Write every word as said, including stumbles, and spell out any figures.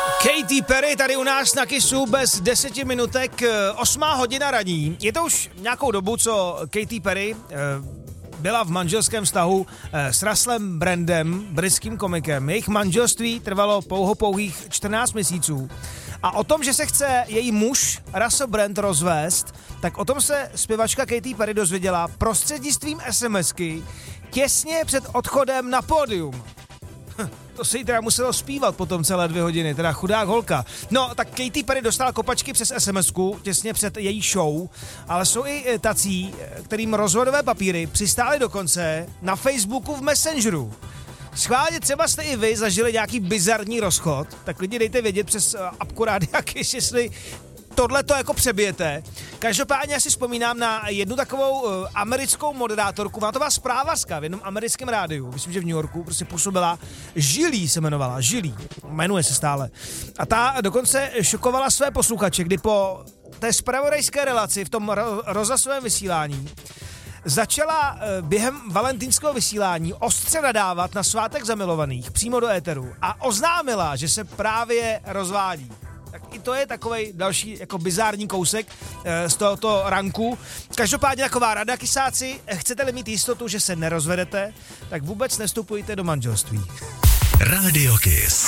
Katy Perry tady u nás na Kissu bez deseti minutek, osmá hodina raní. Je to už nějakou dobu, co Katy Perry eh, byla v manželském vztahu eh, s Russellem Brandem, britským komikem. Jejich manželství trvalo pouho pouhých čtrnáct měsíců. A o tom, že se chce její muž Russell Brand rozvést, tak o tom se zpěvačka Katy Perry dozvěděla prostřednictvím SMSky těsně před odchodem na pódium. To se jí teda muselo zpívat potom celé dvě hodiny, teda chudák holka. No, tak Katy Perry dostala kopačky přes SMSku těsně před její show, ale jsou i tací, kterým rozvodové papíry přistály dokonce na Facebooku v Messengeru. Schválně třeba jste i vy zažili nějaký bizarní rozchod, tak klidně dejte vědět přes apku Rádia Kiss, jestli tohle to jako přebijete. Každopádně já si vzpomínám na jednu takovou uh, americkou moderátorku, ona to byla zprávařka v jednom americkém rádiu, myslím, že v New Yorku, prostě působila, Žilí se jmenovala, Žilí, jmenuje se stále. A ta dokonce šokovala své posluchače, kdy po té zpravodajské relaci v tom ro- rozhlasovém vysílání začala uh, během valentínského vysílání ostře nadávat na svátek zamilovaných přímo do éteru a oznámila, že se právě rozvádí. Tak i to je takovej další jako bizární kousek e, z tohoto ranku. Každopádně taková rada, kysáci, chcete-li mít jistotu, že se nerozvedete, tak vůbec nestupujte do manželství. Radio Kiss.